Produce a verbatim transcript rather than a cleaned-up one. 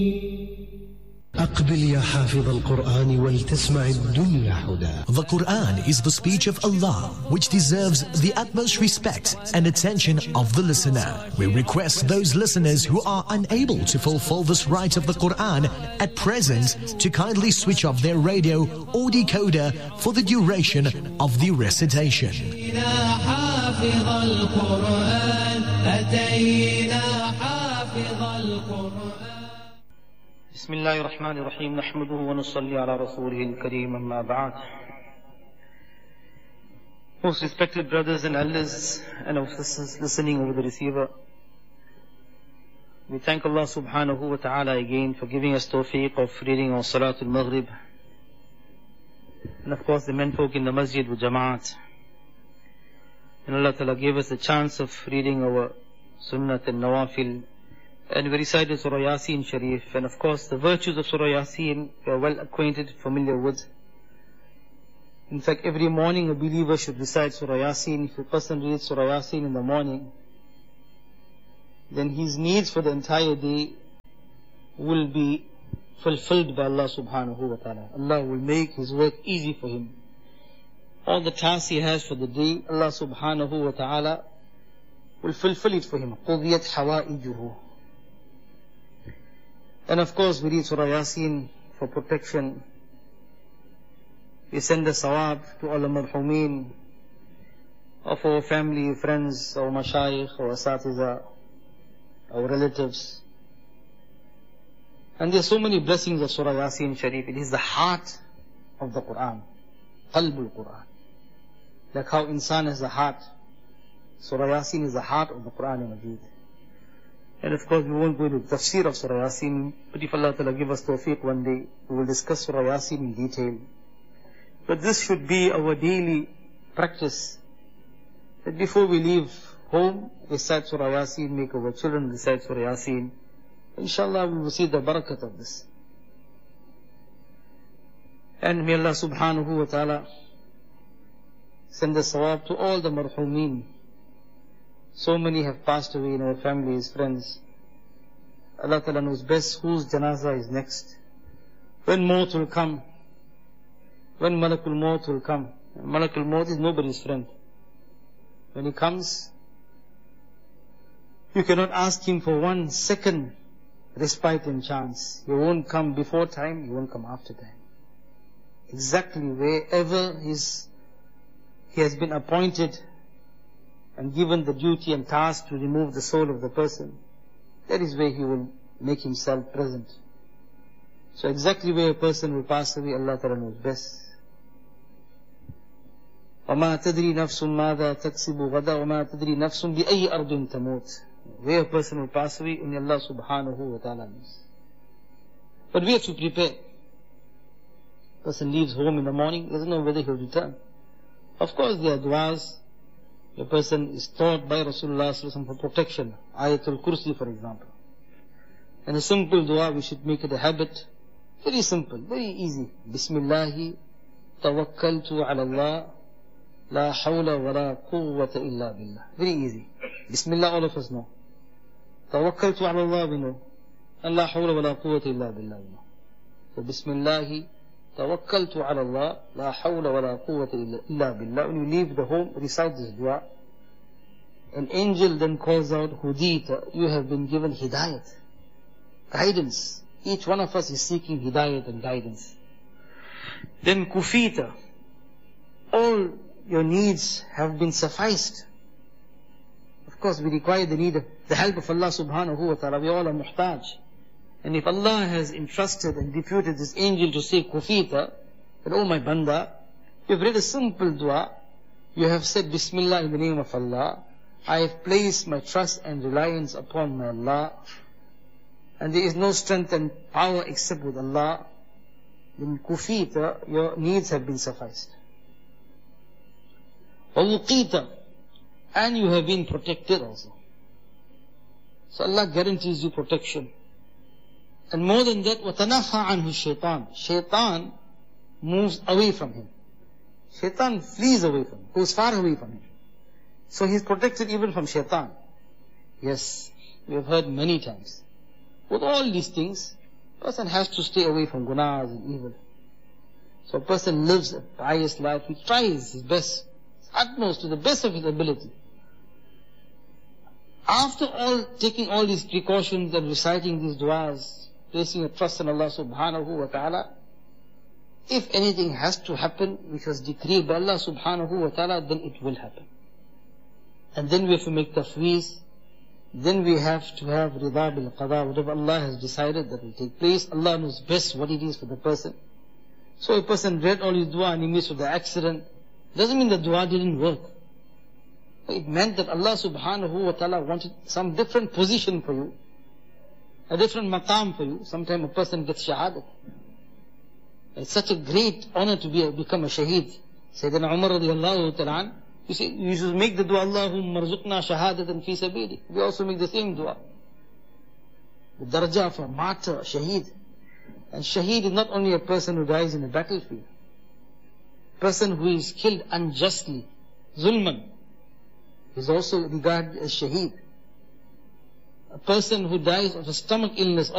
أقبل يا حافظ القرآن ولتسمع الدنيا هدى. The Quran is the speech of Allah, which deserves the utmost respect and attention of the listener. We request those listeners who are unable to fulfill this right of the Quran at present to kindly switch off their radio or decoder for the duration of the recitation. بسم الله الرحمن الرحيم نحمده ونصلي على رسوله الكريم أما بعد. Most respected brothers and elders and our sisters listening over the receiver, we thank Allah subhanahu wa ta'ala again for giving us tawfiq of reading our Salatul Maghrib, and of course the menfolk in the masjid with Jamaat. And Allah ta'ala gave us the chance of reading our Sunnat and Nawafil, and we recited Surah Yasin Sharif, and of course the virtues of Surah Yasin we are well acquainted, familiar with. In fact, every morning a believer should recite Surah Yasin. If a person reads Surah Yasin in the morning, then his needs for the entire day will be fulfilled by Allah subhanahu wa ta'ala. Allah will make his work easy for him. All the tasks he has for the day, Allah subhanahu wa ta'ala will fulfill it for him. قُضِيَتْ حَوَائِجُهُ. And of course we read Surah Yasin for protection. We send the sawab to all the marhumeen of our family, friends, our mashayikh, our asatiza, our relatives. And there are so many blessings of Surah Yasin Sharif. It is the heart of the Quran, Qalbul Quran. Like how insan has a heart, Surah Yasin is the heart of the Quran Majid. And of course we won't go into tafsir of Surah Yasin, but if Allah Ta'ala give us tawfiq one day, we will discuss Surah Yasin in detail. But this should be our daily practice, that before we leave home, recite Surah Yasin, make our children recite Surah Yasin. Inshallah we will see the barakat of this. And may Allah subhanahu wa ta'ala send the sawab to all the marhumeen. So many have passed away in our families, friends. Allah Ta'ala knows best whose janazah is next. When maut will come, when Malakul Maut will come. Malakul Maut is nobody's friend. When he comes, you cannot ask him for one second respite and chance. He won't come before time, he won't come after time. Exactly wherever his, he has been appointed and given the duty and task to remove the soul of the person, that is where he will make himself present. So exactly where a person will pass away, Allah Ta'ala knows best. وَمَا تَدْرِي نَفْسٌ مَاذَا تَكْسِبُ غَدًا وَمَا تَدْرِي نَفْسٌ بِأَيِّ أَرْضٍ تَمُوتُ. Where a person will pass away, only Allah subhanahu wa ta'ala knows. But we have to prepare. A person leaves home in the morning, doesn't know whether he'll return. Of course there are du'as. A person is taught by Rasulullah sallallahu alaihi wasallam for protection. Ayatul Kursi, for example. And a simple dua, we should make it a habit. Very simple, very easy. Bismillahi tawakkaltu ala Allah, la hawla wa la quwwata illa billah. Very easy. Bismillah, all of us know. Tawakkaltu ala Allah, we know. And la hawla wa la quwwata illa billah, we know. So Bismillahi tawakkaltu ala Allah, la hawla wa la quwwata illa billah. When you leave the home, recite this dua. An angel then calls out, Hudita, you have been given hidayat, guidance. Each one of us is seeking hidayat and guidance. Then Kufita, all your needs have been sufficed. Of course we require the need, the help of Allah subhanahu wa ta'ala. We all are muhtaj. And if Allah has entrusted and deputed this angel to say Kufita, then oh my banda, you've read a simple dua, you have said Bismillah in the name of Allah, I have placed my trust and reliance upon my Allah, and there is no strength and power except with Allah, then Kufita, your needs have been sufficed. وَوُقِيتَ, and you have been protected also. So Allah guarantees you protection. And more than that, وَتَنَفَى عَنْهُ الشَّيْطَانِ, Shaitan moves away from him. Shaitan flees away from him, goes far away from him. So he's protected even from Shaitan. Yes, we have heard many times. With all these things, A person has to stay away from gunas and evil. So a person lives a pious life. He tries his best, his utmost, to the best of his ability. After all, taking all these precautions and reciting these du'as, placing a trust in Allah subhanahu wa ta'ala, if anything has to happen which was decreed by Allah subhanahu wa ta'ala, then it will happen. And then we have to make tafweez. Then we have to have rida bil qada. Whatever Allah has decided that will take place, Allah knows best what it is for the person. So a person read all his dua and he missed with the accident. Doesn't mean the dua didn't work. It meant that Allah subhanahu wa ta'ala wanted some different position for you, a different maqam for you. Sometimes a person gets shahadat. It's such a great honor to be become a shaheed. Sayyidina Umar radiallahu ta'ala, you say, you should make the dua, Allahumma rzuqna shahadatan fi sabili. We also make the same dua. The darajah of a martyr, a shaheed. And shaheed is not only a person who dies in a battlefield. A person who is killed unjustly, zulman, is also regarded as shaheed. A person who dies of a stomach illness